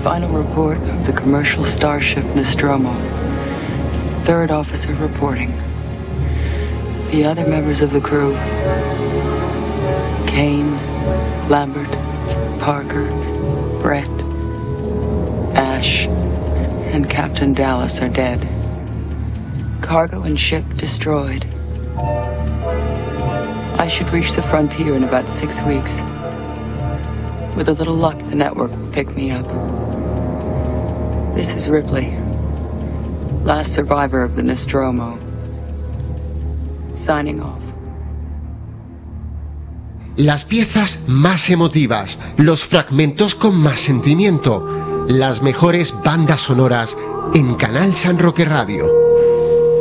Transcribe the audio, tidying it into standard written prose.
Final report of the commercial starship Nostromo. Third officer reporting. The other members of the crew, Kane, Lambert, Parker, Brett, Ash, and Captain Dallas are dead. Cargo and ship destroyed. I should reach the frontier in about 6 weeks. With a little luck, the network will pick me up. This is Ripley, last survivor of the Nostromo. Signing off. Las piezas más emotivas, los fragmentos con más sentimiento, las mejores bandas sonoras en Canal San Roque Radio.